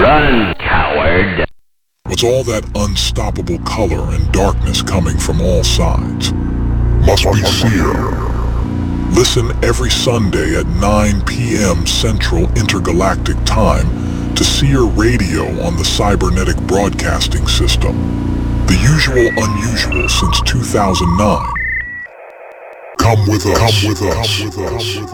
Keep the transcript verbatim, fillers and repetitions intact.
Run, coward. What's all that unstoppable color and darkness coming from all sides? Must be Seer. Listen every Sunday at nine p.m. Central Intergalactic Time to Seer Radio on the Cybernetic Broadcasting System. The usual unusual since two thousand nine. Come with us. Come with us. Come with us.